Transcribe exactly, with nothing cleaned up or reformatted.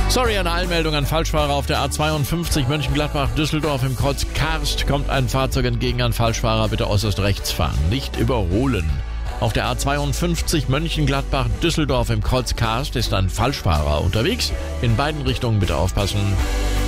Sorry an Eilmeldung an Falschfahrer auf der A zweiundfünfzig Mönchengladbach-Düsseldorf im Kreuz Karst kommt ein Fahrzeug entgegen an Falschfahrer, bitte äußerst rechts fahren, nicht überholen. Auf der A zweiundfünfzig Mönchengladbach-Düsseldorf im Kreuz Karst ist ein Falschfahrer unterwegs, in beiden Richtungen bitte aufpassen.